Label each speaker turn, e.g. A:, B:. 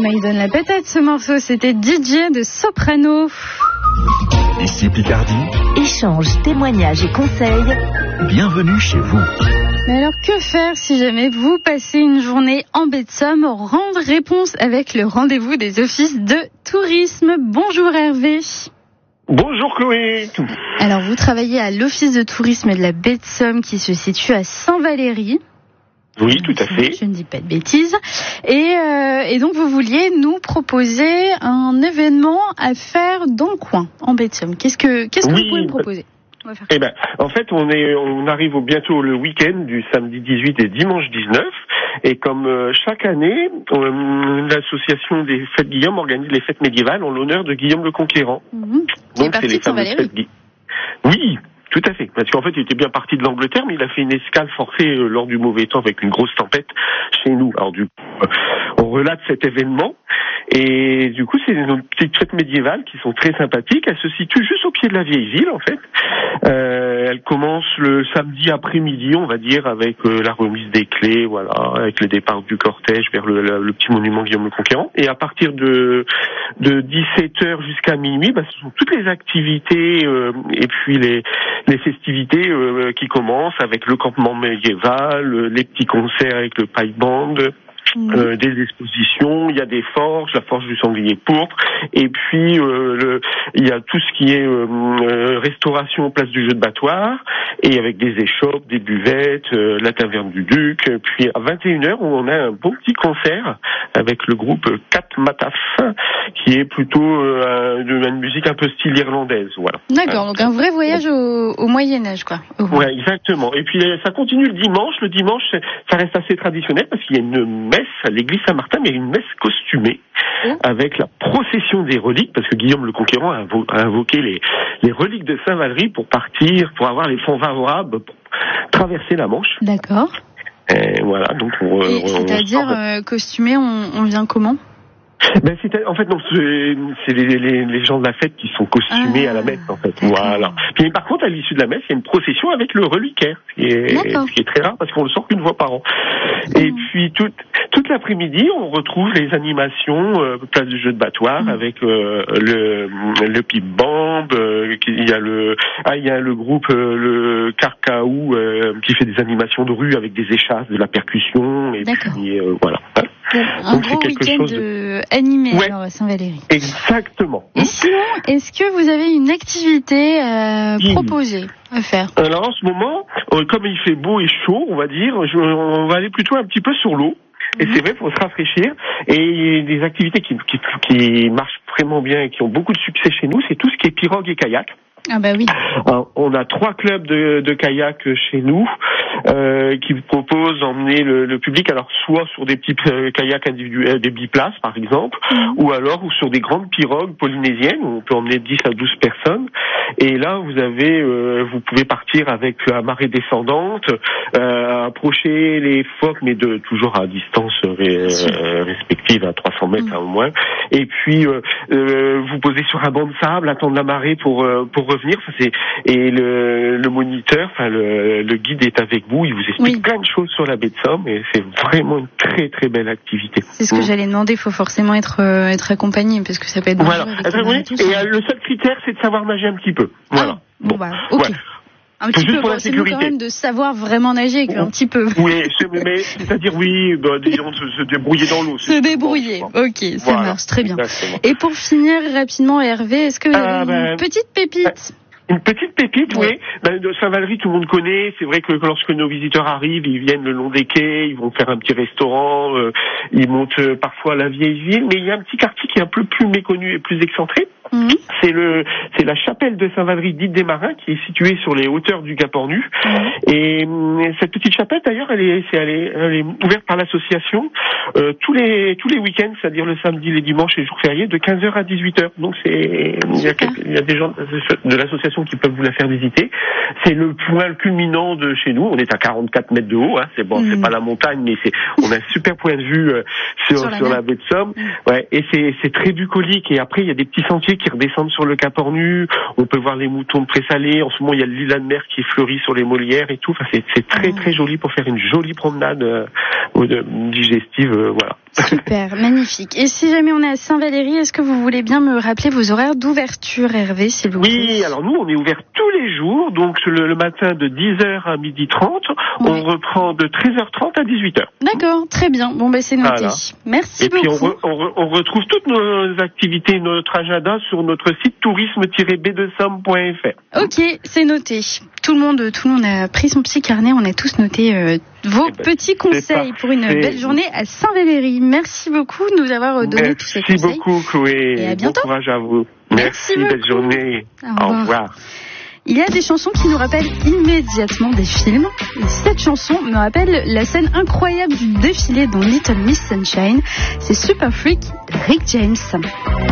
A: il donne la patate ce morceau, c'était DJ de Soprano.
B: Ici Picardie.
C: Échanges, témoignages et conseils.
B: Bienvenue chez vous.
A: Mais alors que faire si jamais vous passez une journée en baie de Somme? Rendre réponse avec le rendez-vous des offices de tourisme. Bonjour Hervé.
D: Bonjour Chloé.
A: Alors vous travaillez à l'office de tourisme de la baie de Somme qui se situe à Saint-Valery.
D: Oui, tout à fait.
A: Je ne dis pas de bêtises. Et donc vous vouliez nous proposer un événement à faire dans le coin, en baie de Somme. Qu'est-ce que vous pouvez me proposer?
D: En fait, on arrive bientôt le week-end du samedi 18 et dimanche 19. Et comme chaque année, l'association des fêtes Guillaume organise les fêtes médiévales en l'honneur de Guillaume le Conquérant.
A: Donc c'est les fameuses fêtes.
D: Oui. Tout à fait, parce qu'en fait il était bien parti de l'Angleterre, mais il a fait une escale forcée lors du mauvais temps avec une grosse tempête chez nous. Alors du coup, on relate cet événement, et du coup c'est nos petites fêtes médiévales qui sont très sympathiques. Elles se situent juste au pied de la vieille ville en fait. Elles commencent le samedi après-midi, on va dire, avec la remise des clés, voilà, avec le départ du cortège vers le petit monument Guillaume le Conquérant. Et à partir de 17h jusqu'à minuit, ce sont toutes les activités et puis les festivités qui commencent avec le campement médiéval, les petits concerts avec le pipe band, des expositions, il y a des forges, la forge du sanglier pourpre, et puis il y a tout ce qui est restauration place du jeu de battoir, et avec des échoppes, des buvettes, la taverne du Duc. Puis à 21h, on a un beau petit concert avec le groupe Cat Mataf, qui est plutôt une musique un peu style irlandaise, voilà.
A: D'accord, donc un vrai voyage au Moyen-Âge, quoi.
D: Ouais, exactement. Et puis ça continue le dimanche. Le dimanche, ça reste assez traditionnel parce qu'il y a une messe à l'église Saint-Martin, mais il y a une messe costumée avec la procession des reliques, parce que Guillaume le Conquérant a invoqué les reliques de Saint-Valery pour partir, pour avoir les fonds favorables pour traverser la Manche.
A: D'accord.
D: Et voilà, donc
A: c'est-à-dire costumé, on vient comment?
D: En fait, non, c'est les gens de la fête qui sont costumés à la messe, en fait.
A: D'accord.
D: Voilà. Puis par contre, à l'issue de la messe, il y a une procession avec le reliquaire, ce qui est très rare parce qu'on le sort qu'une fois par an. Et puis toute l'après-midi, on retrouve les animations place du jeu de battoir avec le pipe band. Il y a le groupe le Carcaou qui fait des animations de rue avec des échasses, de la percussion, et puis voilà.
A: Un
D: donc,
A: gros week-end animé alors, à Saint-Valery.
D: Exactement.
A: Et sinon, est-ce que vous avez une activité proposée à faire?
D: Alors en ce moment, comme il fait beau et chaud, on va dire, on va aller plutôt un petit peu sur l'eau. Et c'est vrai, pour se rafraîchir. Et des activités qui marchent vraiment bien et qui ont beaucoup de succès chez nous, c'est tout ce qui est pirogue et kayak.
A: Ah bah oui.
D: Alors, on a 3 clubs de kayak chez nous qui proposent d'emmener le public, alors soit sur des petits kayaks individuels, des biplaces par exemple, ou alors sur des grandes pirogues polynésiennes où on peut emmener 10 à 12 personnes. Et là, vous pouvez partir avec la marée descendante, approcher les phoques, mais toujours à distance respective, à 300 mètres au moins. Et puis vous poser sur un banc de sable, attendre la marée pour revenir. Et le moniteur, le guide est avec vous. Il vous explique plein de choses sur la baie de Somme, et c'est vraiment une très très belle activité.
A: C'est ce que j'allais demander. Il faut forcément être accompagné parce que ça peut être dangereux.
D: Voilà. Et le seul critère, c'est de savoir nager un petit peu. Voilà.
A: Ok. Ouais. Un petit peu, c'est mieux quand même de savoir vraiment nager qu'un petit peu.
D: Oui, mais c'est-à-dire disons se débrouiller dans l'eau.
A: Se débrouiller, ok, ça marche très bien. Exactement. Et pour finir rapidement, Hervé, est-ce que vous avez une petite pépite?
D: Une petite pépite, oui. De Saint-Valery, tout le monde connaît. C'est vrai que lorsque nos visiteurs arrivent, ils viennent le long des quais, ils vont faire un petit restaurant, ils montent parfois à la vieille ville. Mais il y a un petit quartier qui est un peu plus méconnu et plus excentré. C'est la chapelle de Saint-Valery dite des Marins, qui est située sur les hauteurs du Gap-Ornu. Et cette petite chapelle, d'ailleurs, elle est ouverte par l'association tous les week-ends, c'est-à-dire le samedi, les dimanches et les jours fériés, de 15h à 18h. Donc il y a des gens de l'association station qui peuvent vous la faire visiter. C'est le point culminant de chez nous. On est à 44 mètres de haut. Hein. C'est bon, c'est pas la montagne, mais on a un super point de vue sur la baie de Somme. Ouais, et c'est très bucolique. Et après, il y a des petits sentiers qui redescendent sur le Cap Ornu. On peut voir les moutons de présalé. En ce moment, il y a le lilas de mer qui fleurit sur les Molières et tout. Enfin, c'est très très joli pour faire une jolie promenade digestive. Voilà.
A: Super, magnifique. Et si jamais on est à Saint-Valery, est-ce que vous voulez bien me rappeler vos horaires d'ouverture, Hervé, s'il vous plaît?
D: Oui, alors nous, on est ouvert tous les jours, donc le matin de 10h à 12h30, on reprend de 13h30 à 18h.
A: D'accord, très bien. Bon, c'est noté. Voilà. Merci beaucoup.
D: Et puis on retrouve toutes nos activités, notre agenda sur notre site tourisme-b2somme.fr.
A: Ok, c'est noté. Tout le monde a pris son petit carnet, on a tous noté vos petits conseils pour une belle journée à Saint-Valery. Merci beaucoup de nous avoir donné tous ces conseils.
D: Merci beaucoup, Chloé.
A: Et à bientôt.
D: Bon courage à vous.
A: Merci
D: belle journée. Au revoir.
A: Il y a des chansons qui nous rappellent immédiatement des films. Et cette chanson me rappelle la scène incroyable du défilé dans Little Miss Sunshine. C'est Super Freak de Rick James.